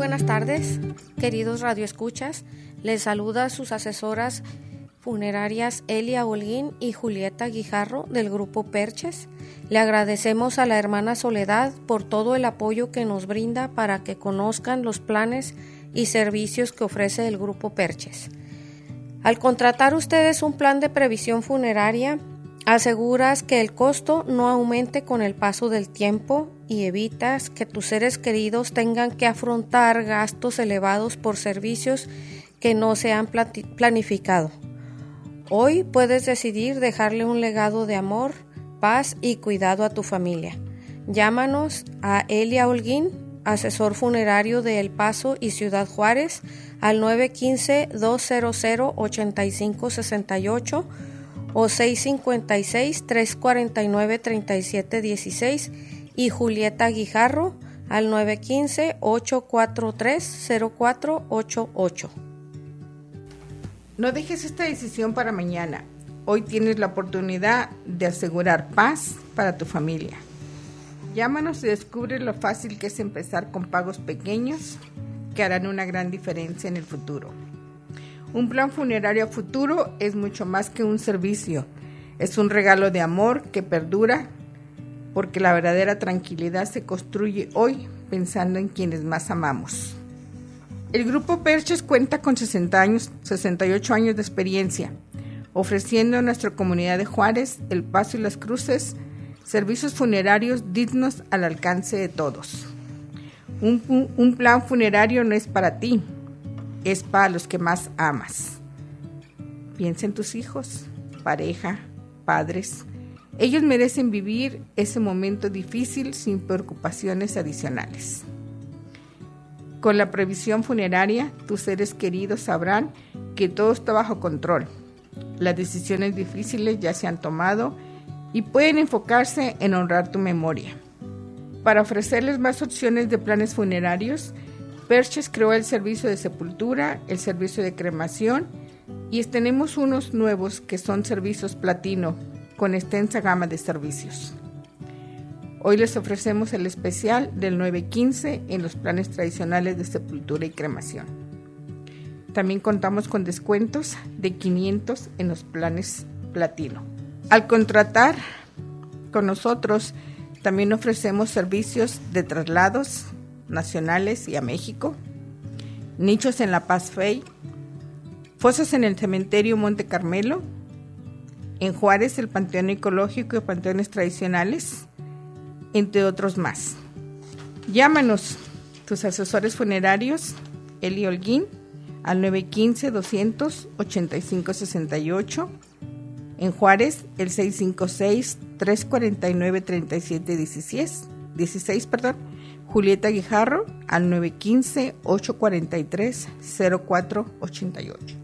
buenas tardes, queridos radioescuchas. Les saluda sus asesoras funerarias Elia Holguín y Julieta Guijarro del Grupo Perches. Le agradecemos a la hermana Soledad por todo el apoyo que nos brinda para que conozcan los planes y servicios que ofrece el Grupo Perches. Al contratar ustedes un plan de previsión funeraria, aseguras que el costo no aumente con el paso del tiempo y evitas que tus seres queridos tengan que afrontar gastos elevados por servicios que no se han planificado. Hoy puedes decidir dejarle un legado de amor, paz y cuidado a tu familia. Llámanos a Elia Holguín, asesor funerario de El Paso y Ciudad Juárez, al 915-200-8568 o 656-349-3716 y Julieta Guijarro al 915-843-0488. No dejes esta decisión para mañana. Hoy tienes la oportunidad de asegurar paz para tu familia. Llámanos y descubre lo fácil que es empezar con pagos pequeños que harán una gran diferencia en el futuro. Un plan funerario a futuro es mucho más que un servicio. Es un regalo de amor que perdura, porque la verdadera tranquilidad se construye hoy pensando en quienes más amamos. El Grupo Perches cuenta con 68 años de experiencia, ofreciendo a nuestra comunidad de Juárez, El Paso y Las Cruces servicios funerarios dignos al alcance de todos. Un plan funerario no es para ti, es para los que más amas. Piensa en tus hijos, pareja, padres. Ellos merecen vivir ese momento difícil sin preocupaciones adicionales. Con la previsión funeraria, tus seres queridos sabrán que todo está bajo control. Las decisiones difíciles ya se han tomado y pueden enfocarse en honrar tu memoria. Para ofrecerles más opciones de planes funerarios, Perches creó el servicio de sepultura, el servicio de cremación y tenemos unos nuevos que son servicios platino con extensa gama de servicios. Hoy les ofrecemos el especial del 915 en los planes tradicionales de sepultura y cremación. También contamos con descuentos de 500 en los planes platino. Al contratar con nosotros, también ofrecemos servicios de traslados nacionales y a México, nichos en La Paz Fey, fosas en el cementerio Monte Carmelo, en Juárez el Panteón Ecológico y panteones tradicionales, entre otros más. Llámanos, tus asesores funerarios, Eli Holguín, al 915-200-8568, en Juárez el 656-349-3716, Julieta Guijarro al 915-843-0488.